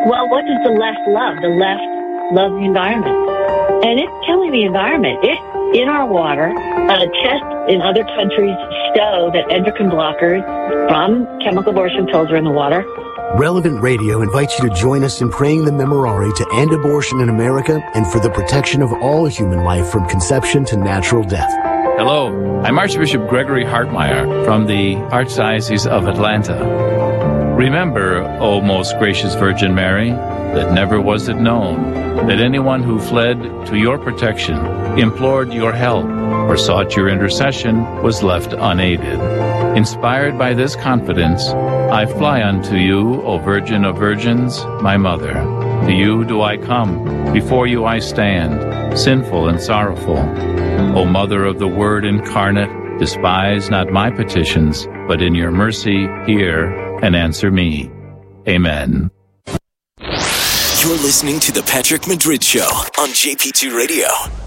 Well, what does the left love? The left loves the environment. And it's killing the environment. It's in our water. Tests in other countries show that endocrine blockers from chemical abortion pills are in the water. Relevant Radio invites you to join us in praying the Memorare to end abortion in America and for the protection of all human life from conception to natural death. Hello, I'm Archbishop Gregory Hartmeyer from the Archdiocese of Atlanta. Remember, O most gracious Virgin Mary, that never was it known that anyone who fled to your protection, implored your help, or sought your intercession was left unaided. Inspired by this confidence, I fly unto you, O Virgin of Virgins, my Mother. To you do I come, before you I stand, sinful and sorrowful. O Mother of the Word incarnate, despise not my petitions, but in your mercy hear and answer me. Amen. You're listening to The Patrick Madrid Show on JP2 Radio.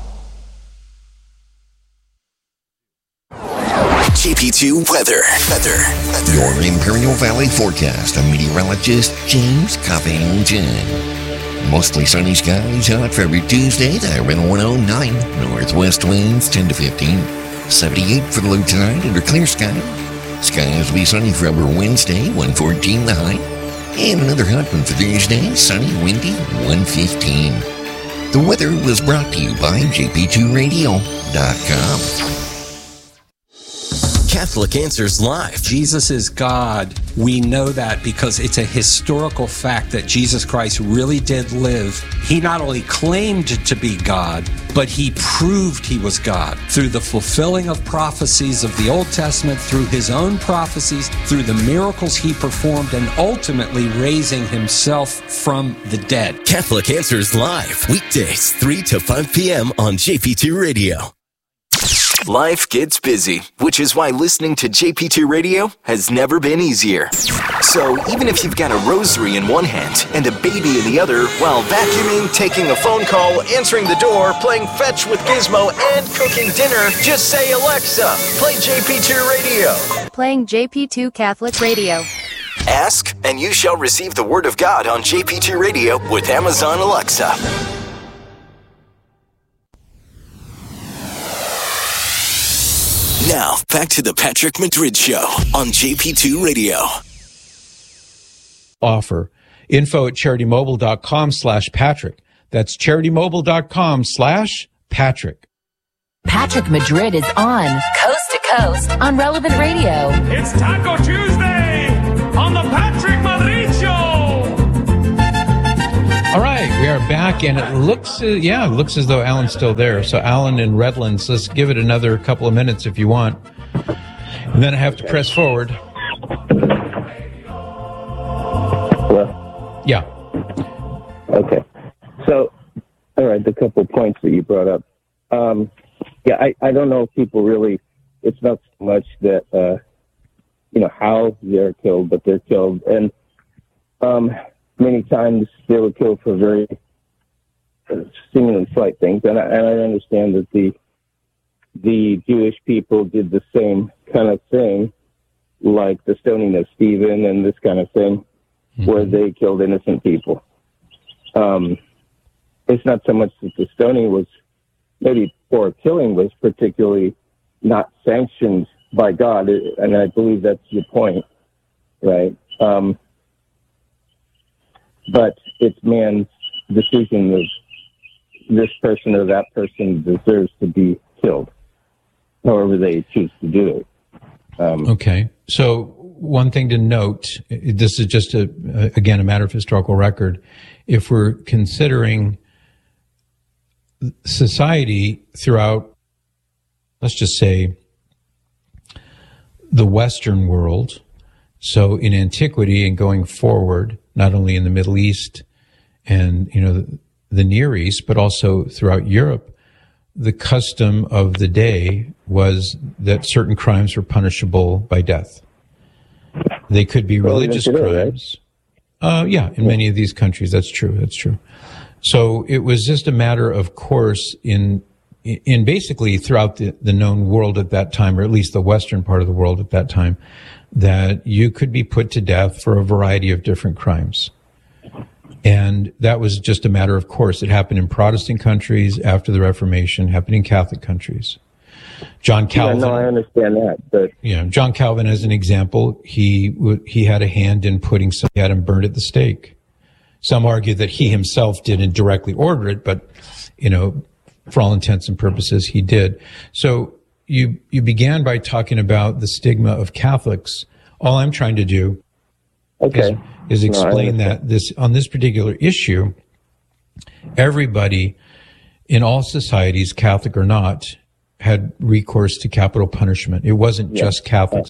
JP2 Weather. Your Imperial Valley forecast. I'm meteorologist James Covington. Mostly sunny skies, hot for every Tuesday. The wind 109. Northwest winds 10 to 15. 78 for the low tide under clear sky. Skies will be sunny for every Wednesday, 114 the high. And another hot one for Thursday, sunny, windy, 115. The weather was brought to you by jp2radio.com. Catholic Answers Live. Jesus is God. We know that because it's a historical fact that Jesus Christ really did live. He not only claimed to be God, but he proved he was God through the fulfilling of prophecies of the Old Testament, through his own prophecies, through the miracles he performed, and ultimately raising himself from the dead. Catholic Answers Live. Weekdays, 3 to 5 p.m. on JP2 Radio. Life gets busy, which is why listening to JP2 Radio has never been easier. So even if you've got a rosary in one hand and a baby in the other, while vacuuming, taking a phone call, answering the door, playing fetch with Gizmo, and cooking dinner, just say, Alexa, play JP2 Radio. Playing JP2 Catholic Radio. Ask, and you shall receive the Word of God on JP2 Radio with Amazon Alexa. Now, back to the Patrick Madrid Show on JP2 Radio. Offer. Info at CharityMobile.com/Patrick. That's CharityMobile.com/Patrick. Patrick Madrid is on Coast to Coast on Relevant Radio. It's Taco Tuesday on the Patrick Madrid Show. All right, we are back, and it looks as though Alan's still there. So Alan in Redlands, let's give it another couple of minutes if you want. And then I have to press forward. Hello? Yeah. Okay. So, all right, the couple points that you brought up. I don't know if people really, it's not so much that, how they're killed, but they're killed. And many times they were killed for very seemingly slight things. And I understand that the Jewish people did the same kind of thing, like the stoning of Stephen and this kind of thing, where they killed innocent people. It's not so much that the stoning was, maybe poor killing was particularly not sanctioned by God, and I believe that's your point, right? But it's man's decision of this person or that person deserves to be killed, however they choose to do it. Okay. So one thing to note, this is just again, a matter of historical record. If we're considering society throughout, let's just say, the Western world, so in antiquity and going forward, not only in the Middle East and, the Near East, but also throughout Europe, the custom of the day was that certain crimes were punishable by death. They could be religious crimes. In many of these countries, that's true. So it was just a matter of course in basically throughout the known world at that time, or at least the Western part of the world at that time, that you could be put to death for a variety of different crimes. And that was just a matter of course. It happened in Protestant countries after the Reformation, happened in Catholic countries. John Calvin. Yeah, no, I understand that, but John Calvin, as an example, he had a hand in putting some, he had him burned at the stake. Some argue that he himself didn't directly order it, but for all intents and purposes, he did. So you began by talking about the stigma of Catholics. All I'm trying to do is explain that on this particular issue, everybody in all societies, Catholic or not, had recourse to capital punishment. It wasn't just Catholics.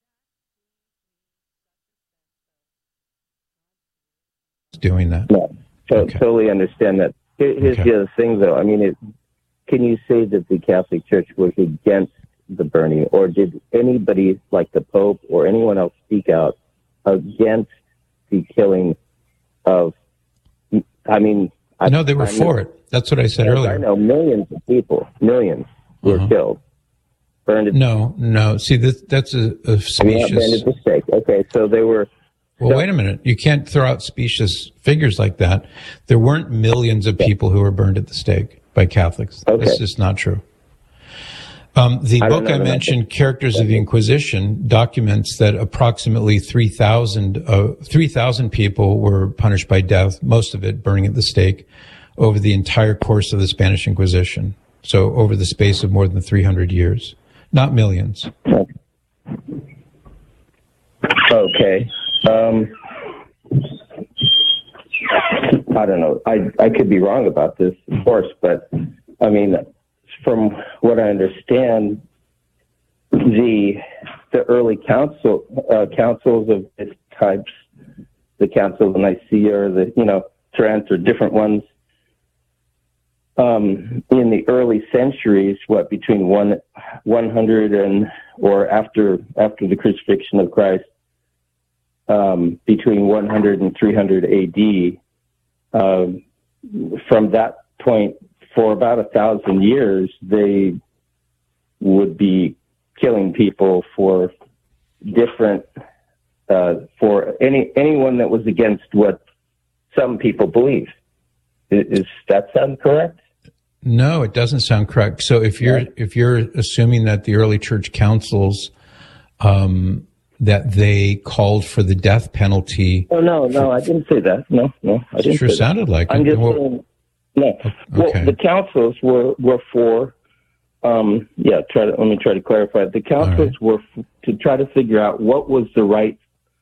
Doing that. No, totally understand that. Here's the other thing, though. I mean, can you say that the Catholic Church was against the burning, or did anybody like the Pope or anyone else speak out against the killing of? I mean, no, they were for it. That's what I said earlier. I know millions of people, were killed, burned. No. See, that's a specious. Burned at the stake. Okay, so they were. Well, wait a minute. You can't throw out specious figures like that. There weren't millions of people who were burned at the stake by Catholics. Okay. That's just not true. The book I mentioned, Characters of the Inquisition, documents that approximately 3,000 people were punished by death, most of it burning at the stake, over the entire course of the Spanish Inquisition. So over the space of more than 300 years. Not millions. Okay. I don't know. I could be wrong about this, of course, but I mean, from what I understand, the early councils of this types, the Council of Nicaea, or Trent, or different ones, in the early centuries, between 100 or after the crucifixion of Christ, between 100 and 300 AD. From that point, for about 1,000 years, they would be killing people for different, for anyone that was against what some people believe. Is that sound correct? No, it doesn't sound correct. So if you're assuming that the early church councils, that they called for the death penalty. Oh, no, I didn't say that. No, I didn't. Sure sounded like it. I'm just saying. No. Okay. Well, the councils were for. Let me try to clarify. The councils were to try to figure out what was the right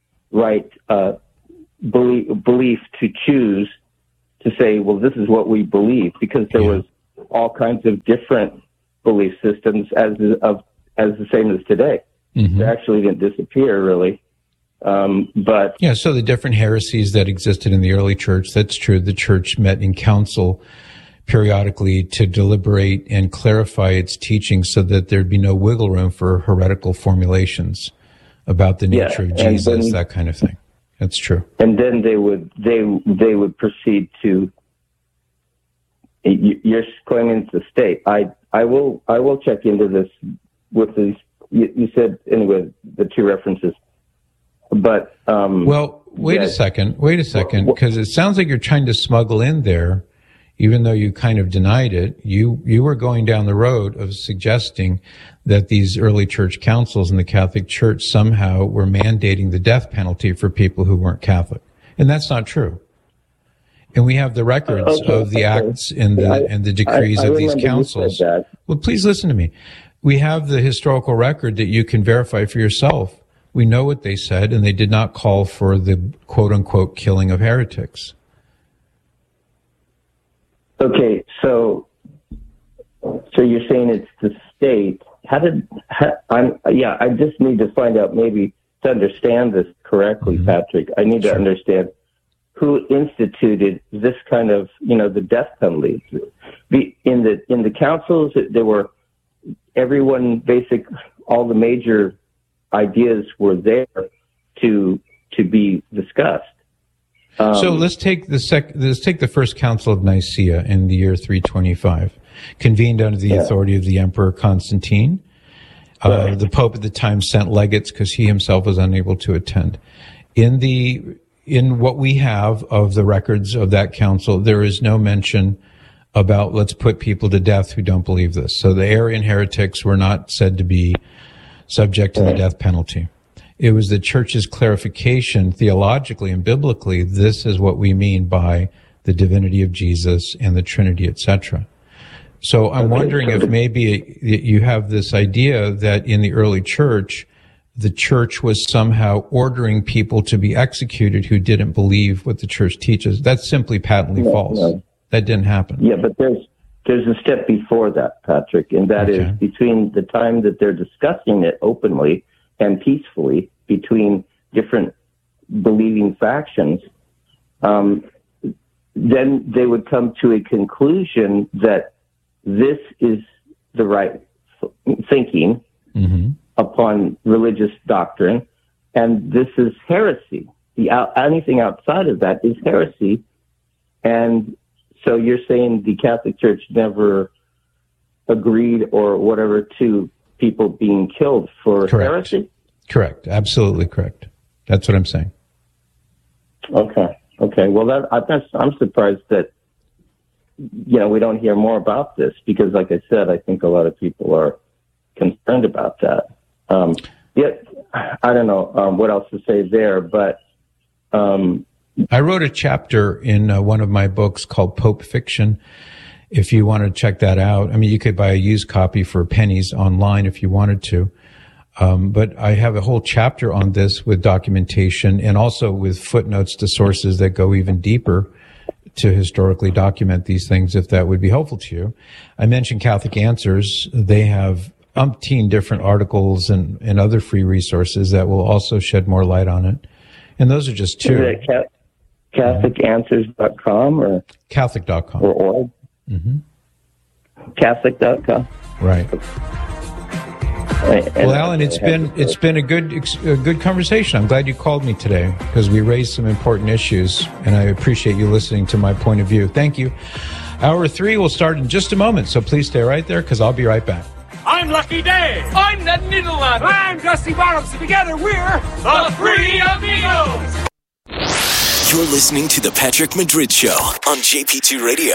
belief to choose to say, well, this is what we believe, because there was all kinds of different belief systems as the same as today. Mm-hmm. They actually didn't disappear, really. But so the different heresies that existed in the early church, that's true. The church met in council periodically to deliberate and clarify its teaching so that there'd be no wiggle room for heretical formulations about the nature of Jesus, that kind of thing. That's true. And then they would proceed to. You're claiming it's the state. I will check into this with these. You said, anyway, the two references. But wait a second, because it sounds like you're trying to smuggle in there, even though you kind of denied it. You were going down the road of suggesting that these early church councils in the Catholic Church somehow were mandating the death penalty for people who weren't Catholic, and that's not true. And we have the records of the acts and the decrees of these councils. Well, please listen to me. We have the historical record that you can verify for yourself. We know what they said, and they did not call for the quote-unquote killing of heretics. Okay, so you're saying it's the state. I just need to find out, maybe to understand this correctly, Patrick. I need to understand who instituted this kind of, the death penalty. In the councils, there were everyone, all the major ideas were there to be discussed. So let's take the first Council of Nicaea in the year 325, convened under the authority of the Emperor Constantine. The Pope at the time sent legates because he himself was unable to attend. In the in what we have of the records of that council, there is no mention about let's put people to death who don't believe this. So the Arian heretics were not said to be subject to the death penalty. It was the church's clarification theologically and biblically, this is what we mean by the divinity of Jesus and the Trinity, etc. So I'm wondering if maybe you have this idea that in the early church, the church was somehow ordering people to be executed who didn't believe what the church teaches. That's simply patently false. No. That didn't happen. Yeah, but there's a step before that, Patrick, and that is between the time that they're discussing it openly and peacefully between different believing factions, then they would come to a conclusion that this is the right thinking upon religious doctrine, and this is heresy. Anything outside of that is heresy. And so you're saying the Catholic Church never agreed or whatever to people being killed for heresy? Correct. Absolutely correct. That's what I'm saying. Okay. Well, I'm surprised that, we don't hear more about this because, like I said, I think a lot of people are concerned about that. Yet, I don't know what else to say there, but I wrote a chapter in one of my books called Pope Fiction. If you want to check that out, I mean, you could buy a used copy for pennies online if you wanted to. But I have a whole chapter on this with documentation and also with footnotes to sources that go even deeper to historically document these things, if that would be helpful to you. I mentioned Catholic Answers. They have umpteen different articles and other free resources that will also shed more light on it. And those are just two. Is it CatholicAnswers.com or? Catholic.com. Or org? Catholic.com. Right. Well, Alan, it's been a good conversation. I'm glad you called me today because we raised some important issues, and I appreciate you listening to my point of view. Thank you. Hour 3 will start in just a moment, so please stay right there because I'll be right back. I'm Lucky Dave. I'm Ned Niederland. I'm Dusty Bottoms. Together we're the Three Amigos. You're listening to the Patrick Madrid Show on JP2 Radio.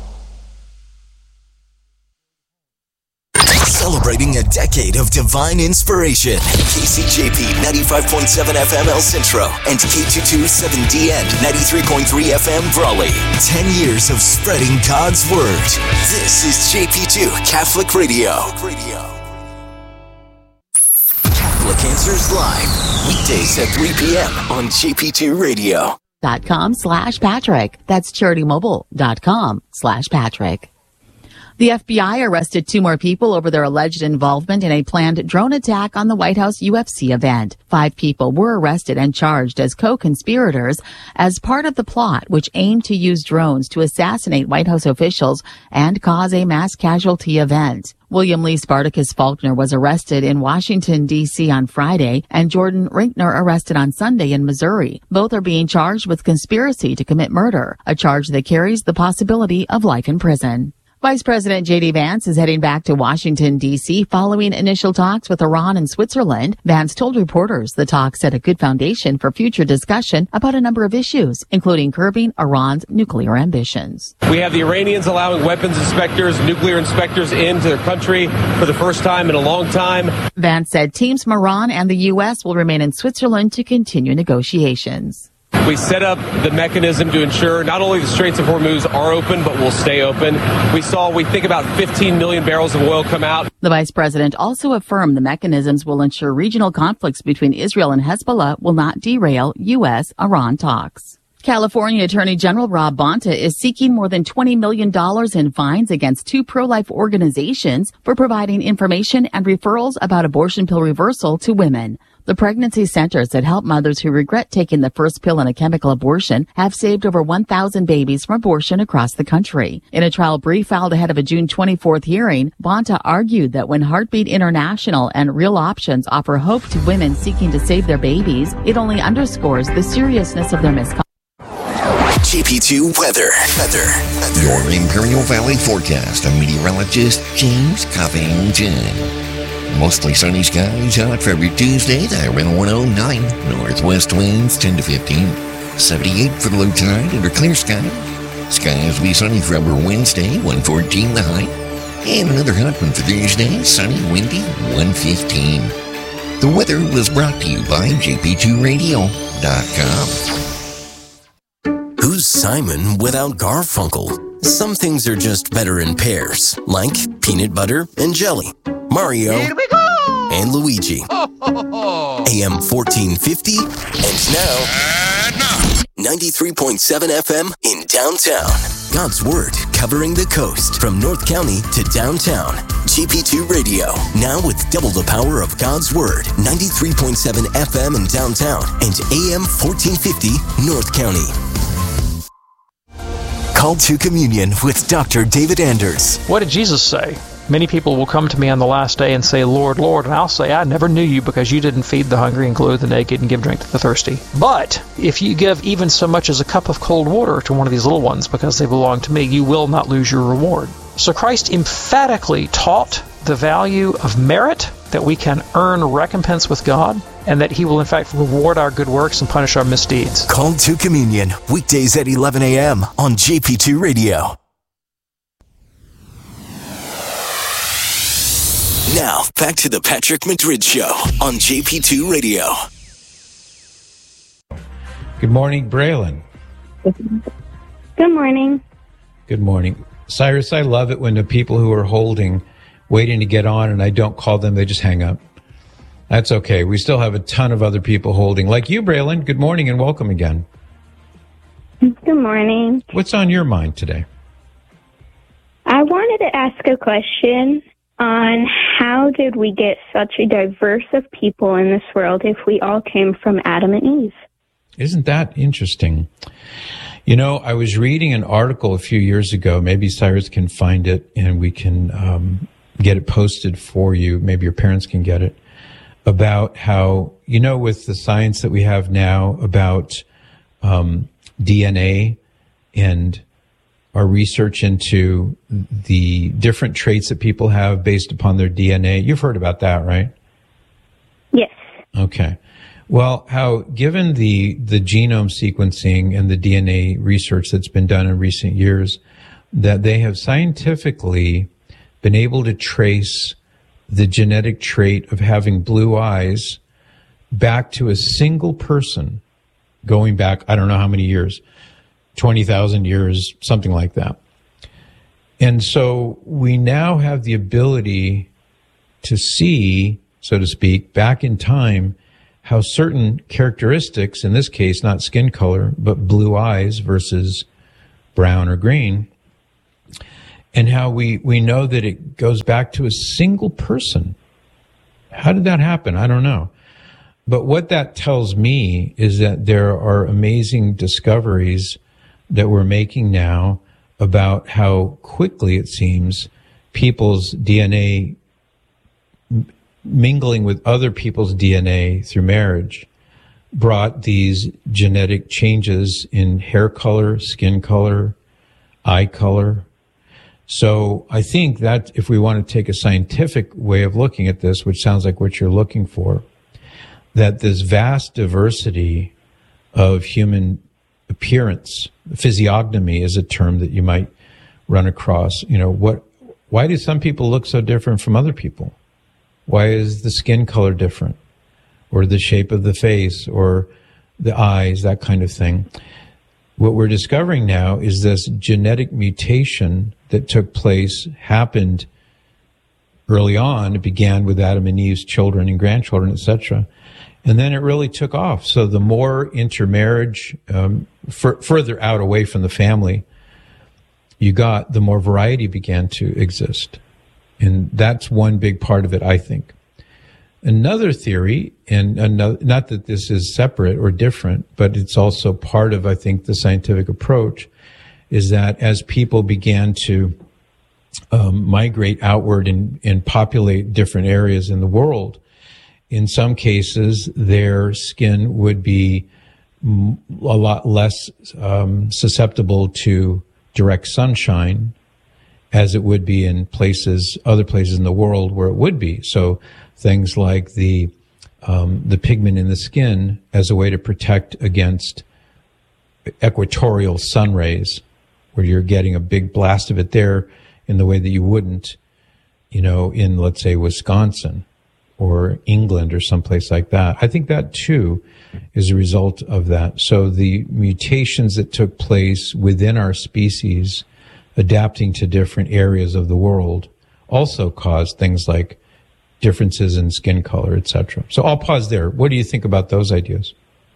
Celebrating a decade of divine inspiration. KCJP 95.7 FM El Centro and K22 7DN 93.3 FM Brawley. 10 years of spreading God's Word. This is JP2 Catholic Radio. Catholic Answers Live. Weekdays at 3 p.m. on JP2 Radio. .com/Patrick. That's CharityMobile.com/Patrick. The FBI arrested 2 more people over their alleged involvement in a planned drone attack on the White House UFC event. 5 people were arrested and charged as co-conspirators as part of the plot, which aimed to use drones to assassinate White House officials and cause a mass casualty event. William Lee Spartacus Faulkner was arrested in Washington, D.C. on Friday, and Jordan Rinkner arrested on Sunday in Missouri. Both are being charged with conspiracy to commit murder, a charge that carries the possibility of life in prison. Vice President J.D. Vance is heading back to Washington, D.C. following initial talks with Iran and Switzerland. Vance told reporters the talks set a good foundation for future discussion about a number of issues, including curbing Iran's nuclear ambitions. We have the Iranians allowing weapons inspectors, nuclear inspectors into their country for the first time in a long time. Vance said teams from Iran and the U.S. will remain in Switzerland to continue negotiations. We set up the mechanism to ensure not only the Straits of Hormuz are open, but will stay open. We think about 15 million barrels of oil come out. The vice president also affirmed the mechanisms will ensure regional conflicts between Israel and Hezbollah will not derail U.S.-Iran talks. California Attorney General Rob Bonta is seeking more than $20 million in fines against 2 pro-life organizations for providing information and referrals about abortion pill reversal to women. The pregnancy centers that help mothers who regret taking the first pill in a chemical abortion have saved over 1,000 babies from abortion across the country. In a trial brief filed ahead of a June 24th hearing, Bonta argued that when Heartbeat International and Real Options offer hope to women seeking to save their babies, it only underscores the seriousness of their misconduct. JP2 Weather. Your Imperial Valley forecast. I'm meteorologist James Covington. Mostly sunny skies, hot for every Tuesday. The Rental 109. Northwest winds 10 to 15. 78 for the low tonight under clear sky. Skies will be sunny for Upper Wednesday, 114 the high. And another hot one for Thursday, sunny, windy, 115. The weather was brought to you by jp2radio.com. Who's Simon without Garfunkel? Some things are just better in pairs, like peanut butter and jelly, Mario and Luigi. AM 1450, and now 93.7 FM in downtown. God's Word covering the coast from North County to downtown. GP2 Radio, now with double the power of God's Word. 93.7 FM in downtown and AM 1450 North County. Call to Communion with Dr. David Anders. What did Jesus say? Many people will come to me on the last day and say, Lord, Lord, and I'll say, I never knew you because you didn't feed the hungry and clothe the naked and give drink to the thirsty. But if you give even so much as a cup of cold water to one of these little ones because they belong to me, you will not lose your reward. So Christ emphatically taught the value of merit, that we can earn recompense with God, and that he will in fact reward our good works and punish our misdeeds. Call to Communion, weekdays at 11 a.m. on JP2 Radio. Now, back to the Patrick Madrid Show on JP2 Radio. Good morning, Braylon. Good morning. Good morning. Cyrus, I love it when the people who are holding, waiting to get on, and I don't call them, they just hang up. That's okay. We still have a ton of other people holding. Like you, Braylon. Good morning and welcome again. Good morning. What's on your mind today? I wanted to ask a question on how did we get such a diverse of people in this world if we all came from Adam and Eve? Isn't that interesting? You know, I was reading an article a few years ago. Maybe Cyrus can find it and we can get it posted for you. Maybe your parents can get it. About how, you know, with the science that we have now about DNA and our research into the different traits that people have based upon their DNA. You've heard about that, right? Yes. Okay. Well, how given the genome sequencing and the DNA research that's been done in recent years, that they have scientifically been able to trace the genetic trait of having blue eyes back to a single person going back, I don't know how many years, 20,000 years, something like that. And so we now have the ability to see, so to speak, back in time, how certain characteristics, in this case, not skin color, but blue eyes versus brown or green, and how we know that it goes back to a single person. How did that happen? I don't know. But what that tells me is that there are amazing discoveries that we're making now about how quickly it seems people's DNA mingling with other people's DNA through marriage brought these genetic changes in hair color, skin color, eye color. So I think that if we want to take a scientific way of looking at this, which sounds like what you're looking for, that this vast diversity of human appearance, physiognomy is a term that you might run across. You know, why do some people look so different from other people? Why is the skin color different? Or the shape of the face or the eyes, that kind of thing. What we're discovering now is this genetic mutation that took place, happened early on. It began with Adam and Eve's children and grandchildren, etc. And then it really took off. So the more intermarriage, further out away from the family you got, the more variety began to exist. And that's one big part of it, I think. Another theory, and not that this is separate or different, but it's also part of, I think, the scientific approach, is that as people began to migrate outward and populate different areas in the world, in some cases, their skin would be a lot less susceptible to direct sunshine as it would be in other places in the world where it would be. So things like the pigment in the skin as a way to protect against equatorial sun rays, where you're getting a big blast of it there in the way that you wouldn't, in, let's say, Wisconsin or England or someplace like that. I think that, too, is a result of that. So the mutations that took place within our species adapting to different areas of the world also caused things like differences in skin color, etc. So I'll pause there. What do you think about those ideas?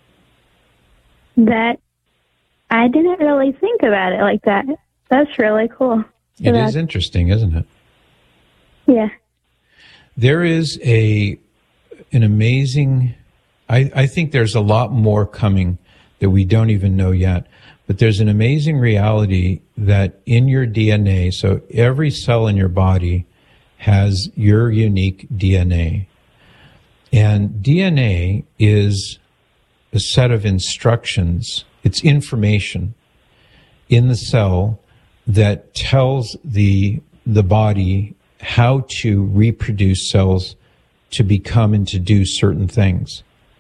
That I didn't really think about it like that. That's really cool. It is interesting, isn't it? Yeah. There is an amazing, I think there's a lot more coming that we don't even know yet, but there's an amazing reality that in your DNA, so every cell in your body has your unique DNA. And DNA is a set of instructions, it's information in the cell that tells the body how to reproduce cells to become and to do certain things.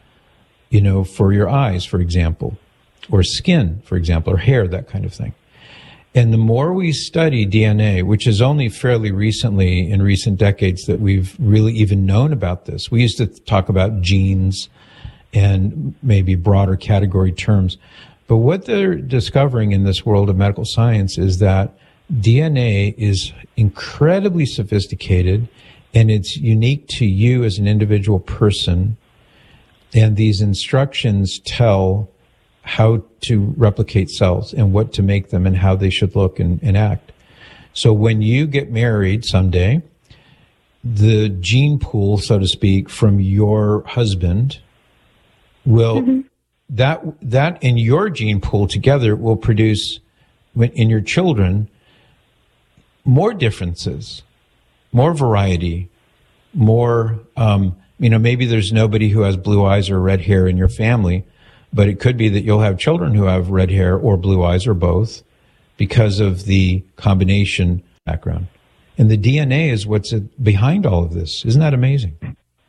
For your eyes, for example, or skin, for example, or hair, that kind of thing. And the more we study DNA, which is only fairly recently, in recent decades, that we've really even known about this. We used to talk about genes and maybe broader category terms. But what they're discovering in this world of medical science is that DNA is incredibly sophisticated, and it's unique to you as an individual person. And these instructions tell how to replicate cells and what to make them and how they should look and act. So when you get married someday, the gene pool, so to speak, from your husband will, that and your gene pool together will produce in your children more differences, more variety, more, maybe there's nobody who has blue eyes or red hair in your family, but it could be that you'll have children who have red hair or blue eyes or both because of the combination background. And the DNA is what's behind all of this. Isn't that amazing?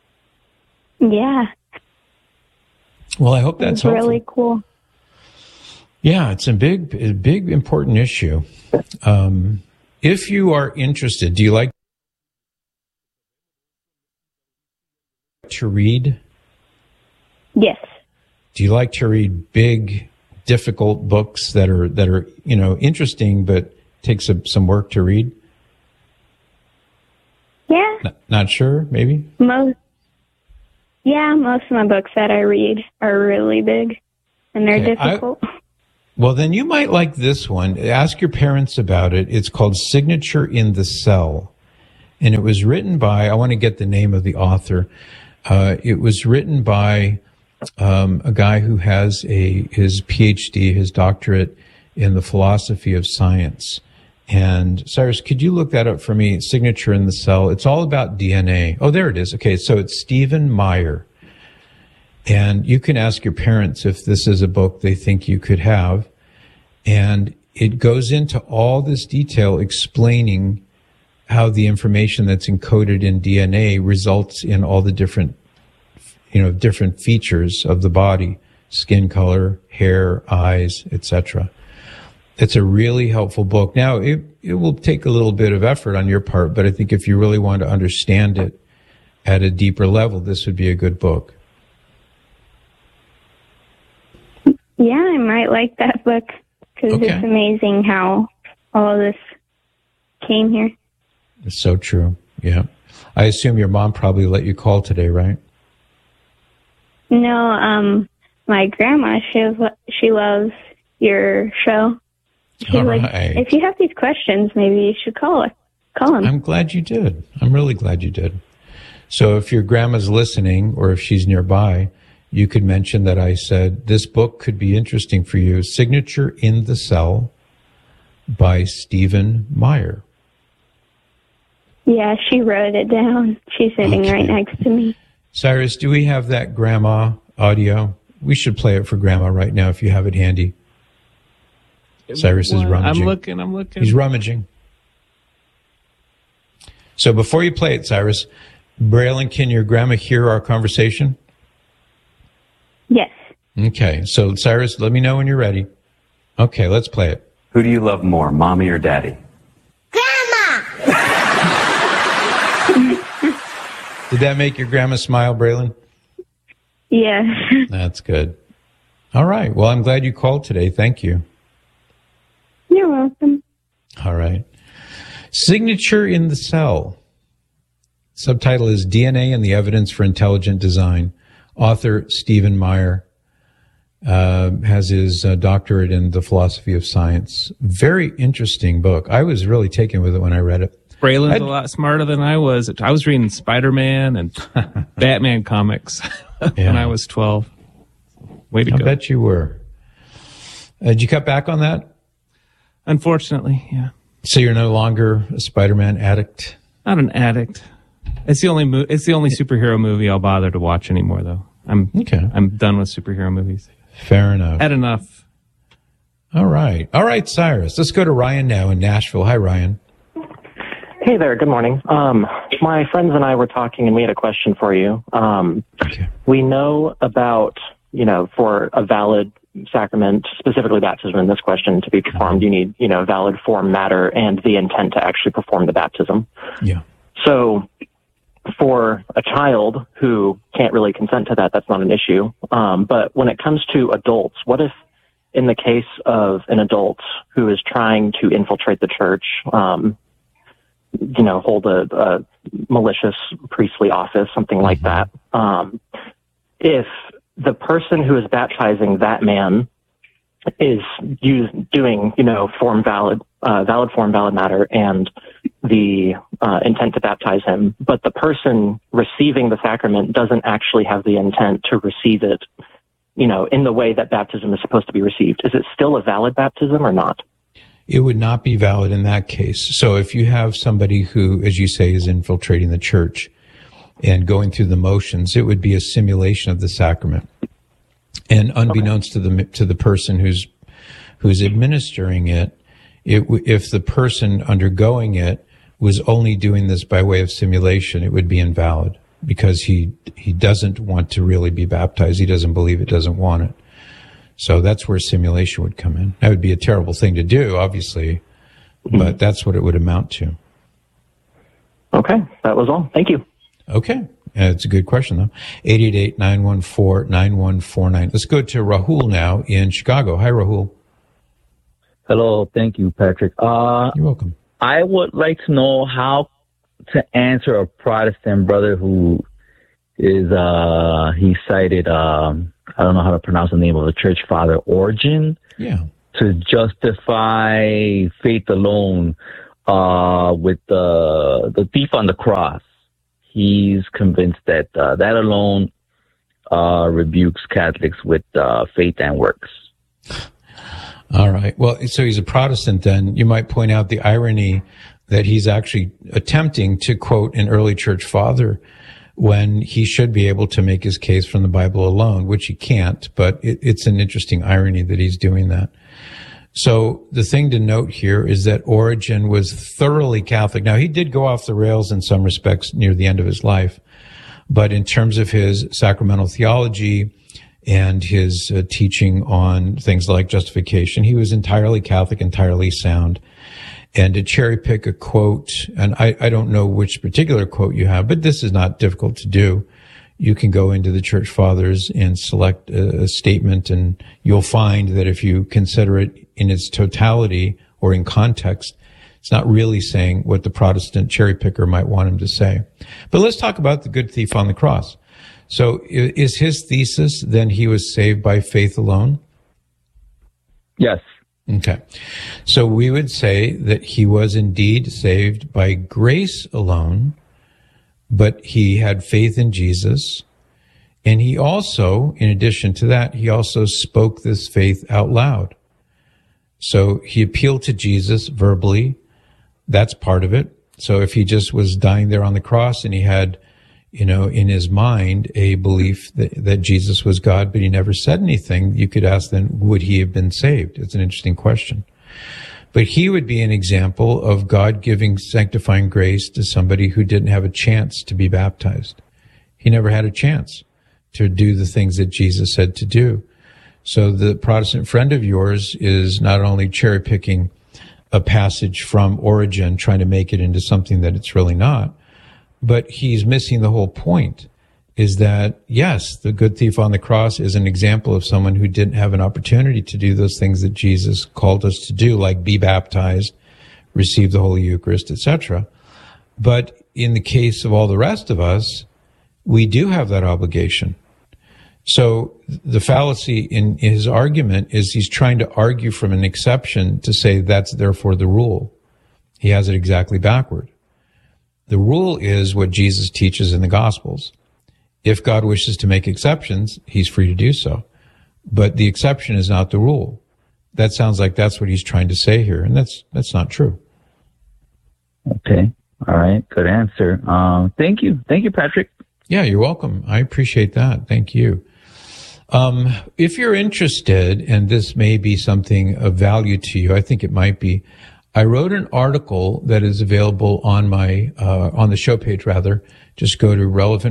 Yeah. Well, I hope that's helpful. Really cool. Yeah, it's a big, important issue. If you are interested, do you like to read? Yes. Do you like to read big, difficult books that are interesting but take some work to read? Yeah. Not sure, maybe? Most of my books that I read are really big, and they're difficult. Well, then you might like this one. Ask your parents about it. It's called Signature in the Cell, and it was written by, I want to get the name of the author. It was written by a guy who has his PhD, his doctorate in the philosophy of science. And Cyrus, could you look that up for me? Signature in the Cell. It's all about DNA. Oh, there it is. Okay, so it's Stephen Meyer. And you can ask your parents if this is a book they think you could have. And it goes into all this detail explaining how the information that's encoded in DNA results in all the different features of the body, skin color, hair, eyes, etc. It's a really helpful book. Now, it will take a little bit of effort on your part, but I think if you really want to understand it at a deeper level, this would be a good book. Yeah, I might like that book because It's amazing how all of this came here. It's so true. Yeah. I assume your mom probably let you call today, right? No, my grandma, she loves your show. She's like, if you have these questions, maybe you should call him. I'm glad you did. I'm really glad you did. So if your grandma's listening or if she's nearby, you could mention that I said this book could be interesting for you. Signature in the Cell by Stephen Meyer. Yeah, she wrote it down. She's sitting right next to me. Cyrus, do we have that grandma audio? We should play it for grandma right now if you have it handy. Cyrus is rummaging. I'm looking. He's rummaging. So before you play it, Cyrus, Braylon, can your grandma hear our conversation? Yes. Okay. So, Cyrus, let me know when you're ready. Okay, let's play it. Who do you love more, mommy or daddy? Did that make your grandma smile, Braylon? Yes. That's good. All right. Well, I'm glad you called today. Thank you. You're welcome. All right. Signature in the Cell. Subtitle is DNA and the Evidence for Intelligent Design. Author Stephen Meyer has his doctorate in the philosophy of science. Very interesting book. I was really taken with it when I read it. Braylon's a lot smarter than I was. I was reading Spider-Man and Batman comics when I was 12. Way to go. I bet you were. Did you cut back on that? Unfortunately, yeah. So you're no longer a Spider-Man addict? Not an addict. It's the only superhero movie I'll bother to watch anymore, though. I'm done with superhero movies. Fair enough. Had enough. All right, Cyrus. Let's go to Ryan now in Nashville. Hi, Ryan. Hey there. Good morning. My friends and I were talking, and we had a question for you. We know about, for a valid sacrament, specifically baptism in this question, to be performed, you need, valid form, matter, and the intent to actually perform the baptism. Yeah. So for a child who can't really consent to that, that's not an issue. But when it comes to adults, what if in the case of an adult who is trying to infiltrate the church, hold a malicious priestly office, something like that. If the person who is baptizing that man is doing, valid form, valid matter, and the intent to baptize him, but the person receiving the sacrament doesn't actually have the intent to receive it, in the way that baptism is supposed to be received, is it still a valid baptism or not? It would not be valid in that case. So if you have somebody who, as you say, is infiltrating the church and going through the motions, it would be a simulation of the sacrament. And unbeknownst to the person who's administering it, if the person undergoing it was only doing this by way of simulation, it would be invalid because he doesn't want to really be baptized. He doesn't believe it, doesn't want it. So that's where simulation would come in. That would be a terrible thing to do, obviously, but that's what it would amount to. Okay, that was all. Thank you. Okay. It's a good question, though. 888-914-9149. Let's go to Rahul now in Chicago. Hi, Rahul. Hello. Thank you, Patrick. You're welcome. I would like to know how to answer a Protestant brother who is, he cited, I don't know how to pronounce the name of the church father, Origen, to justify faith alone with the thief on the cross. He's convinced that that alone rebukes Catholics with faith and works. All right. Well, so he's a Protestant then. You might point out the irony that he's actually attempting to quote an early church father when he should be able to make his case from the Bible alone, which he can't, but it's an interesting irony that he's doing that. So the thing to note here is that Origen was thoroughly Catholic. Now, he did go off the rails in some respects near the end of his life, but in terms of his sacramental theology and his teaching on things like justification, he was entirely Catholic, entirely sound. And to cherry pick a quote, and I don't know which particular quote you have, but this is not difficult to do. You can go into the church fathers and select a statement, and you'll find that if you consider it in its totality or in context, it's not really saying what the Protestant cherry picker might want him to say. But let's talk about the good thief on the cross. So is his thesis then he was saved by faith alone? Yes. Okay. So we would say that he was indeed saved by grace alone, but he had faith in Jesus. And he also, in addition to that, he also spoke this faith out loud. So he appealed to Jesus verbally. That's part of it. So if he just was dying there on the cross and he had, in his mind, a belief that Jesus was God, but he never said anything, you could ask then, would he have been saved? It's an interesting question. But he would be an example of God giving sanctifying grace to somebody who didn't have a chance to be baptized. He never had a chance to do the things that Jesus said to do. So the Protestant friend of yours is not only cherry picking a passage from Origen, trying to make it into something that it's really not, but he's missing the whole point, is that, yes, the good thief on the cross is an example of someone who didn't have an opportunity to do those things that Jesus called us to do, like be baptized, receive the Holy Eucharist, etc. But in the case of all the rest of us, we do have that obligation. So the fallacy in his argument is he's trying to argue from an exception to say that's therefore the rule. He has it exactly backward. The rule is what Jesus teaches in the Gospels. If God wishes to make exceptions, he's free to do so. But the exception is not the rule. That sounds like that's what he's trying to say here, and that's not true. Okay. All right. Good answer. Thank you. Thank you, Patrick. Yeah, you're welcome. I appreciate that. Thank you. If you're interested, and this may be something of value to you, I think it might be, I wrote an article that is available on my, on the show page rather. Just go to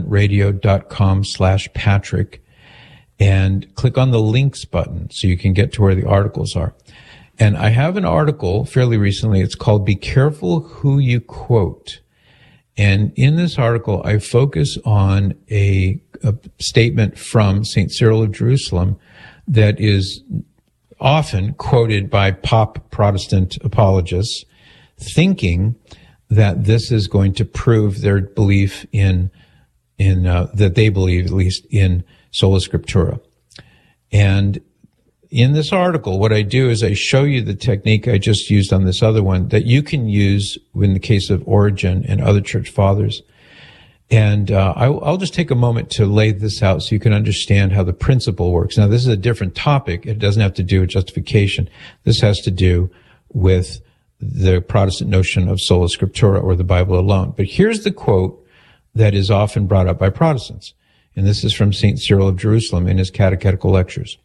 relevantradio.com/Patrick and click on the links button so you can get to where the articles are. And I have an article fairly recently. It's called Be Careful Who You Quote. And in this article, I focus on a statement from St. Cyril of Jerusalem that is often quoted by pop Protestant apologists, thinking that this is going to prove their belief in that they believe, at least, in sola scriptura. And in this article, what I do is I show you the technique I just used on this other one that you can use in the case of Origen and other church fathers. And I'll just take a moment to lay this out so you can understand how the principle works. Now, this is a different topic. It doesn't have to do with justification. This has to do with the Protestant notion of sola scriptura, or the Bible alone. But here's the quote that is often brought up by Protestants. And this is from St. Cyril of Jerusalem in his Catechetical Lectures.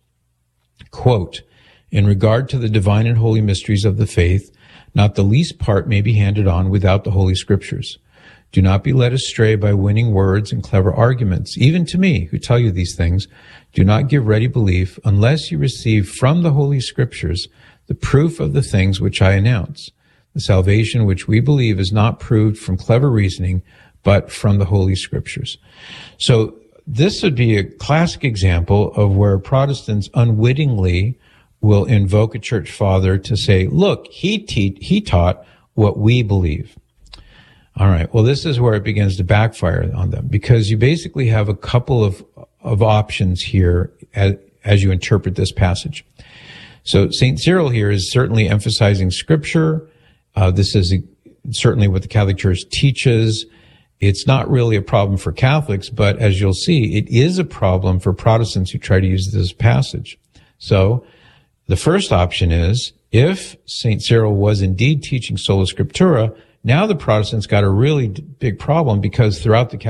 Quote, "In regard to the divine and holy mysteries of the faith, not the least part may be handed on without the Holy Scriptures. Do not be led astray by winning words and clever arguments. Even to me, who tell you these things, do not give ready belief unless you receive from the Holy Scriptures the proof of the things which I announce. The salvation which we believe is not proved from clever reasoning, but from the Holy Scriptures." So this would be a classic example of where Protestants unwittingly will invoke a church father to say, look, he taught what we believe. All right. Well, this is where it begins to backfire on them, because you basically have a couple of options here as you interpret this passage. So St. Cyril here is certainly emphasizing Scripture. This is certainly what the Catholic Church teaches. It's not really a problem for Catholics, but as you'll see, it is a problem for Protestants who try to use this passage. So the first option is, if St. Cyril was indeed teaching sola scriptura, now the Protestants got a really big problem, because throughout the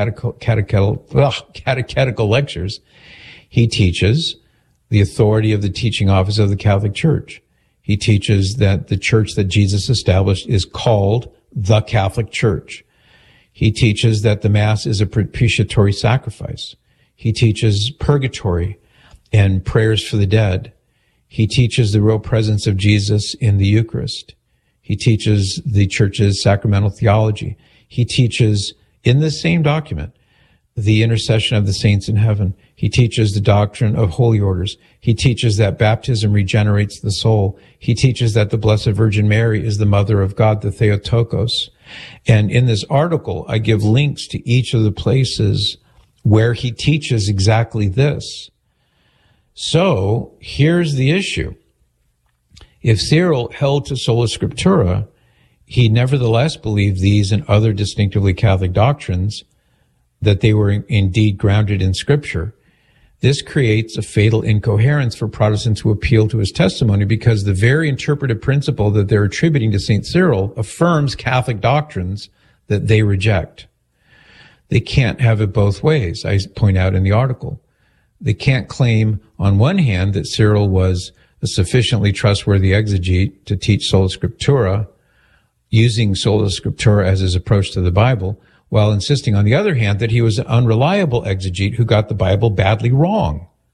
catechetical lectures, he teaches the authority of the teaching office of the Catholic Church. He teaches that the church that Jesus established is called the Catholic Church. He teaches that the Mass is a propitiatory sacrifice. He teaches purgatory and prayers for the dead. He teaches the real presence of Jesus in the Eucharist. He teaches the Church's sacramental theology. He teaches, in this same document, the intercession of the saints in heaven. He teaches the doctrine of holy orders. He teaches that baptism regenerates the soul. He teaches that the Blessed Virgin Mary is the Mother of God, the Theotokos. And in this article, I give links to each of the places where he teaches exactly this. So here's the issue. If Cyril held to sola scriptura, he nevertheless believed these and other distinctively Catholic doctrines, that they were indeed grounded in Scripture. This creates a fatal incoherence for Protestants who appeal to his testimony, because the very interpretive principle that they're attributing to St. Cyril affirms Catholic doctrines that they reject. They can't have it both ways, I point out in the article. They can't claim, on one hand, that Cyril was a sufficiently trustworthy exegete to teach sola scriptura, using sola scriptura as his approach to the Bible, while insisting, on the other hand, that he was an unreliable exegete who got the Bible badly wrong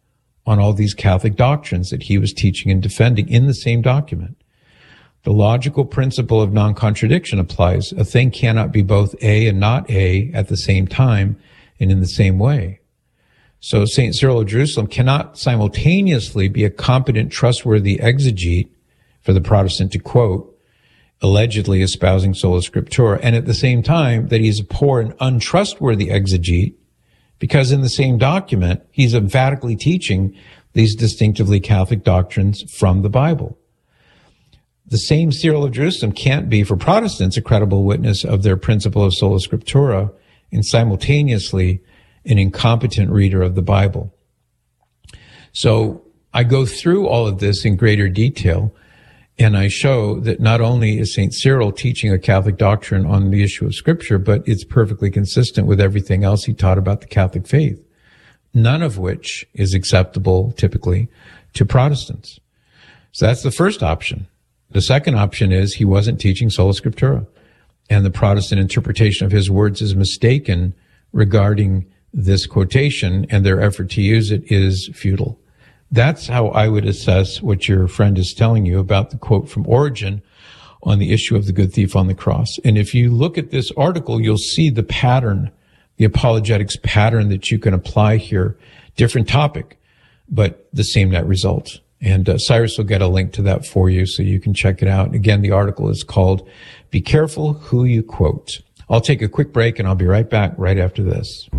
on all these Catholic doctrines that he was teaching and defending in the same document. The logical principle of non-contradiction applies. A thing cannot be both A and not A at the same time and in the same way. So St. Cyril of Jerusalem cannot simultaneously be a competent, trustworthy exegete, for the Protestant to quote, allegedly espousing sola scriptura, and at the same time that he's a poor and untrustworthy exegete, because in the same document, he's emphatically teaching these distinctively Catholic doctrines from the Bible. The same Cyril of Jerusalem can't be, for Protestants, a credible witness of their principle of sola scriptura and simultaneously an incompetent reader of the Bible. So I go through all of this in greater detail, and I show that not only is St. Cyril teaching a Catholic doctrine on the issue of Scripture, but it's perfectly consistent with everything else he taught about the Catholic faith, none of which is acceptable typically to Protestants. So that's the first option. The second option is he wasn't teaching sola scriptura, and the Protestant interpretation of his words is mistaken regarding this quotation, and their effort to use it is futile. That's how I would assess what your friend is telling you about the quote from Origen on the issue of the good thief on the cross. And if you look at this article, you'll see the pattern, the apologetics pattern that you can apply here. Different topic, but the same net result. And Cyrus will get a link to that for you so you can check it out. Again, the article is called Be Careful Who You Quote. I'll take a quick break and I'll be right back right after this.